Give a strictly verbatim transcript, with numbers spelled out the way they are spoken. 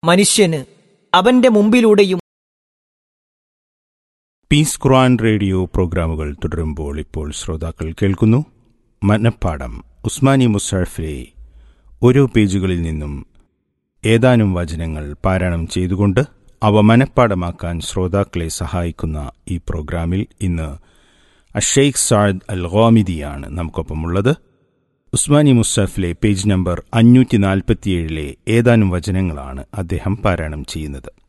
മനുഷ്യന് അവന്റെ മുമ്പിലൂടെയും. പീസ് ഖുർആൻ റേഡിയോ പ്രോഗ്രാമുകൾ തുടരുമ്പോൾ ഇപ്പോൾ ശ്രോതാക്കൾ കേൾക്കുന്നു മനപ്പാഠം. ഉസ്മാനി മുസ്ഹഫിലെ ഓരോ പേജുകളിൽ നിന്നും ഏതാനും വചനങ്ങൾ പാരായണം ചെയ്തുകൊണ്ട് അവ മനപ്പാഠമാക്കാൻ ശ്രോതാക്കളെ സഹായിക്കുന്ന ഈ പ്രോഗ്രാമിൽ ഇന്ന് അഷെയ്ഖ് സഅദ് അൽ ഗാമിദിയാണ് നമുക്കൊപ്പമുള്ളത്. ഉസ്മാനി മുസ്ഹഫിലെ പേജ് നമ്പർ അഞ്ഞൂറ്റി നാൽപ്പത്തിയേഴിലെ ഏതാനും വചനങ്ങളാണ് അദ്ദേഹം പാരായണം ചെയ്യുന്നത്.